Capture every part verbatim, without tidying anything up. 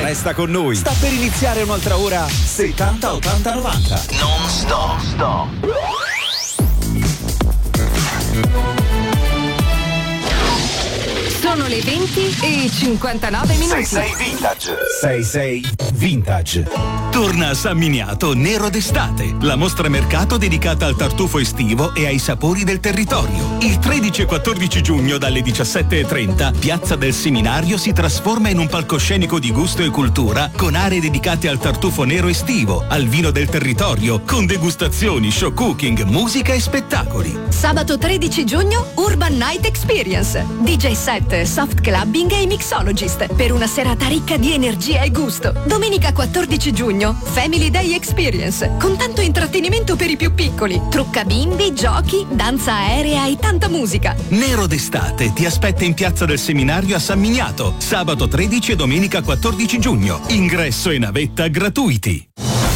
Resta con noi. Sta per iniziare un'altra ora settanta ottanta novanta. Non stop, stop. Sono le venti e cinquantanove minuti. sei sei Vintage. sei sei Vintage. Torna a San Miniato Nero d'estate, la mostra mercato dedicata al tartufo estivo e ai sapori del territorio. Il tredici e quattordici giugno dalle diciassette e trenta, Piazza del Seminario si trasforma in un palcoscenico di gusto e cultura con aree dedicate al tartufo nero estivo, al vino del territorio, con degustazioni, show cooking, musica e spettacoli. Sabato tredici giugno, Urban Night Experience. D J set, soft clubbing e mixologist per una serata ricca di energia e gusto. Domenica quattordici giugno, Family Day Experience, con tanto intrattenimento per i più piccoli, trucca bimbi, giochi, danza aerea e tanta musica. Nero d'estate ti aspetta in Piazza del Seminario a San Miniato, sabato tredici e domenica quattordici giugno. Ingresso e navetta gratuiti.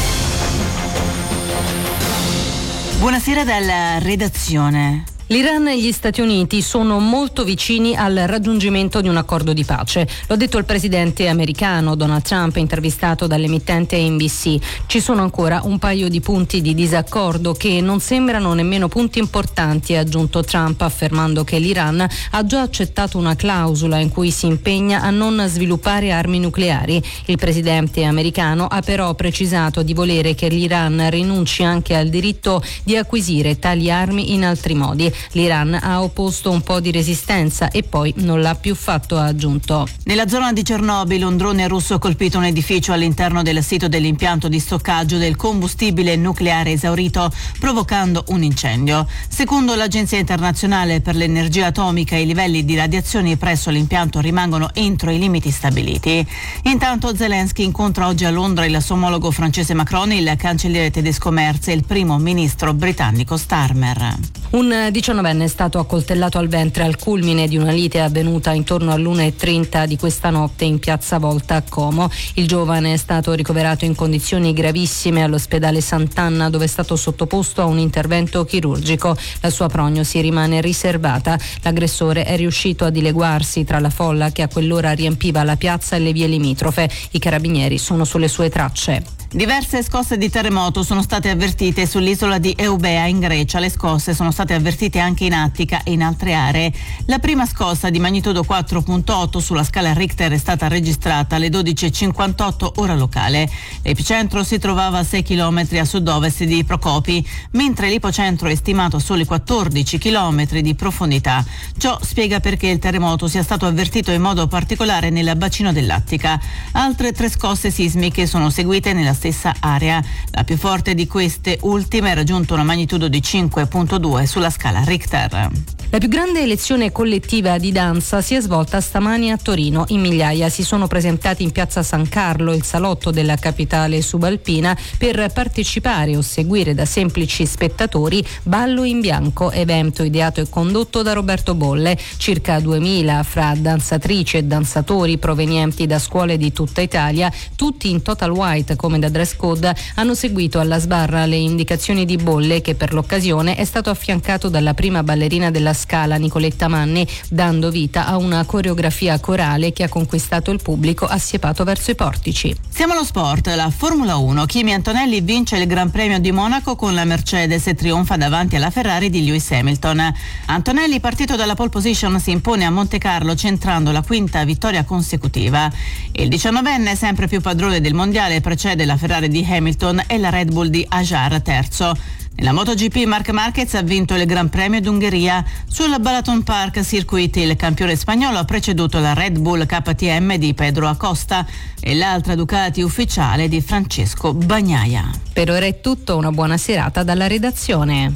Buonasera dalla redazione. L'Iran e gli Stati Uniti sono molto vicini al raggiungimento di un accordo di pace. Lo ha detto il presidente americano Donald Trump, intervistato dall'emittente N B C. Ci sono ancora un paio di punti di disaccordo che non sembrano nemmeno punti importanti, ha aggiunto Trump, affermando che l'Iran ha già accettato una clausola in cui si impegna a non sviluppare armi nucleari. Il presidente americano ha però precisato di volere che l'Iran rinunci anche al diritto di acquisire tali armi in altri modi. L'Iran ha opposto un po' di resistenza e poi non l'ha più fatto, ha aggiunto. Nella zona di Chernobyl un drone russo ha colpito un edificio all'interno del sito dell'impianto di stoccaggio del combustibile nucleare esaurito, provocando un incendio. Secondo l'Agenzia internazionale per l'energia atomica, i livelli di radiazione presso l'impianto rimangono entro i limiti stabiliti. Intanto Zelensky incontra oggi a Londra il suo omologo francese Macron, il cancelliere tedesco Merz e il primo ministro britannico Starmer. Un diciannovenne è stato accoltellato al ventre al culmine di una lite avvenuta intorno all'una e trenta di questa notte in piazza Volta a Como. Il giovane è stato ricoverato in condizioni gravissime all'ospedale Sant'Anna, dove è stato sottoposto a un intervento chirurgico. La sua prognosi rimane riservata. L'aggressore è riuscito a dileguarsi tra la folla che a quell'ora riempiva la piazza e le vie limitrofe. I carabinieri sono sulle sue tracce. Diverse scosse di terremoto sono state avvertite sull'isola di Eubea in Grecia. Le scosse sono state avvertite anche in Attica e in altre aree. La prima scossa di magnitudo quattro virgola otto sulla scala Richter è stata registrata alle dodici e cinquantotto ora locale. L'epicentro si trovava a sei chilometri a sud-ovest di Procopi, mentre l'ipocentro è stimato a soli quattordici chilometri di profondità. Ciò spiega perché il terremoto sia stato avvertito in modo particolare nel bacino dell'Attica. Altre tre scosse sismiche sono seguite nella stessa area. La più forte di queste ultime ha raggiunto una magnitudo di cinque virgola due sulla scala Richter. La più grande elezione collettiva di danza si è svolta stamani a Torino. In migliaia si sono presentati in piazza San Carlo, il salotto della capitale subalpina, per partecipare o seguire da semplici spettatori Ballo in Bianco, evento ideato e condotto da Roberto Bolle. Circa duemila fra danzatrici e danzatori provenienti da scuole di tutta Italia, tutti in total white come da dress code, hanno seguito alla sbarra le indicazioni di Bolle, che per l'occasione è stato affiancato dalla prima ballerina della Scala, Nicoletta Manni, dando vita a una coreografia corale che ha conquistato il pubblico assiepato verso i portici. Siamo allo sport, la Formula uno. Kimi Antonelli vince il Gran Premio di Monaco con la Mercedes e trionfa davanti alla Ferrari di Lewis Hamilton. Antonelli, partito dalla pole position, si impone a Monte Carlo centrando la quinta vittoria consecutiva. Il diciannovenne, sempre più padrone del mondiale, precede la Ferrari di Hamilton e la Red Bull di Ajar terzo. Nella MotoGP Marc Marquez ha vinto il Gran Premio d'Ungheria. Sul Balaton Park Circuit il campione spagnolo ha preceduto la Red Bull K T M di Pedro Acosta e l'altra Ducati ufficiale di Francesco Bagnaia. Per ora è tutto, una buona serata dalla redazione.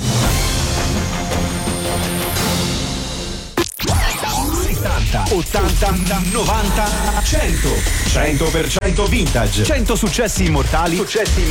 settanta, ottanta, novanta, cento. cento per cento vintage. cento successi immortali. Successi immortali.